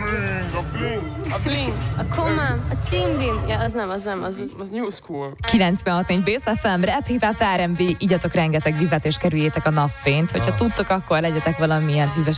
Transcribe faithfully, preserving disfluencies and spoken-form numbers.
A bling, A bling, a komám, a cimbim. Ja, az nem, az nem, az, az new school. kilencvenhat négy Bész ef em, rap, hip-hop, er end bé, igyatok rengeteg vizet és kerüljétek a napfényt. Hogyha tudtok, akkor legyetek valamilyen hűvös